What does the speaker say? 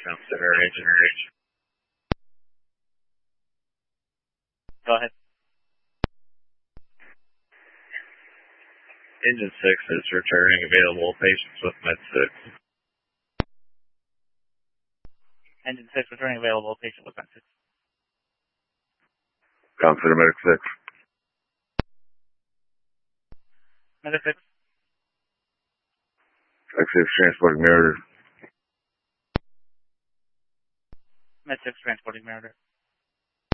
Consider engine. Go ahead. Engine 6 is returning available patients with Med 6. Engine 6 returning available, patient with Med 6. Consider Medic 6. Medic 6. X6 transporting Mariner. Med 6 transporting Mariner.